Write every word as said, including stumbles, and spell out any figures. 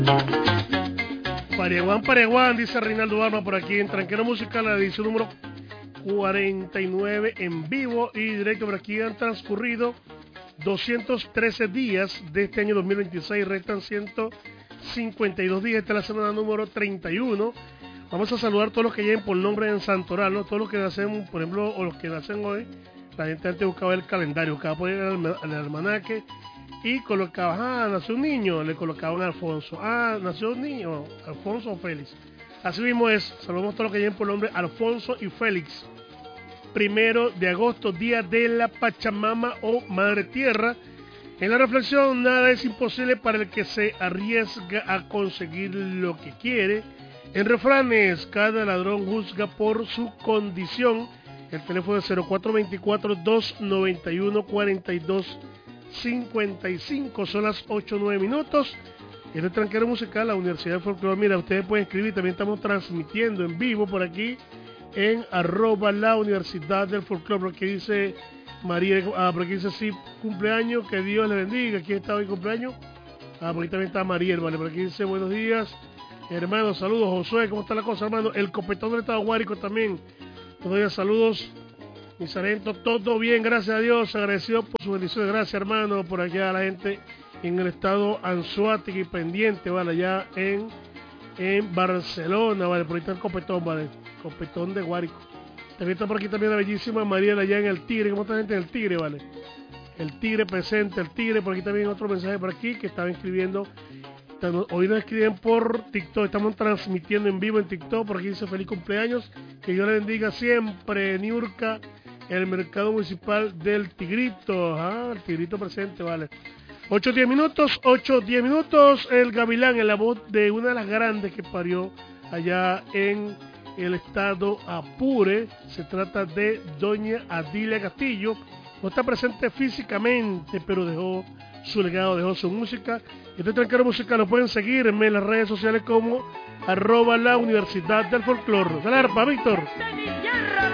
Pareguán, Pareguán, dice Reinaldo Arma por aquí en Tranquero Musical, la edición número cuarenta y nueve en vivo y directo. Por aquí han transcurrido doscientos trece días de este año dos mil veintiséis, restan ciento cincuenta y dos días, esta es la semana número treinta y uno. Vamos a saludar a todos los que lleguen por nombre en Santoral, ¿no? Todos los que nacen, por ejemplo, o los que nacen hoy. La gente antes buscaba el calendario, buscaba poner el, el almanaque y colocaba, ah, nació un niño, le colocaban Alfonso. Ah, nació un niño, Alfonso o Félix. Así mismo es, saludamos a todos los que lleguen por nombre Alfonso y Félix. Primero de agosto, día de la Pachamama o Madre Tierra. En la reflexión, nada es imposible para el que se arriesga a conseguir lo que quiere. En refranes, cada ladrón juzga por su condición. El teléfono es cero cuatro dos cuatro, dos nueve uno, cuatro dos cinco cinco. Son las ocho nueve minutos. En el Tranquero Musical, la Universidad de Folclore. Mira, ustedes pueden escribir. También estamos transmitiendo en vivo por aquí en arroba la Universidad del Folclore. Por aquí dice María, ah, por aquí dice sí, cumpleaños, que Dios le bendiga. ¿Quién está hoy cumpleaños? Ah, por aquí también está Mariel, vale. Por aquí dice buenos días, hermano, saludos. Josué, ¿cómo está la cosa, hermano? El copetón del estado Guárico también. Buenos días, saludos. Mi sargento, todo bien, gracias a Dios. Agradecido por su bendición. Gracias, hermano, por allá a la gente en el estado Anzoátegui pendiente, vale, allá en, en Barcelona, vale. Por ahí está el copetón, vale. Copetón de Guárico. También está por aquí también la bellísima Mariel allá en el Tigre. ¿Cómo está la gente en el Tigre, vale? El Tigre presente, el Tigre. Por aquí también otro mensaje por aquí que estaba escribiendo. Hoy nos escriben por TikTok. Estamos transmitiendo en vivo en TikTok. Por aquí dice feliz cumpleaños. Que Dios le bendiga siempre, Niurka, el mercado municipal del Tigrito. Ah, el Tigrito presente, vale. ocho diez minutos, ocho diez minutos. El Gavilán, en la voz de una de las grandes que parió allá en el estado Apure. Se trata de doña Adilia Castillo. No está presente físicamente, pero dejó su legado, dejó su música. Este Tranquero Musical lo pueden seguirme en las redes sociales como arroba la Universidad del Folclore. Dale arpa, Víctor.